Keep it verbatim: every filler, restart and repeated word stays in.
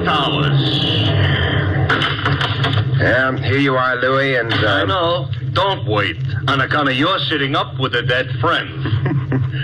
Towers. Yeah, here you are, Louis, and... Uh... I know. Don't wait. On account of you're sitting up with a dead friend.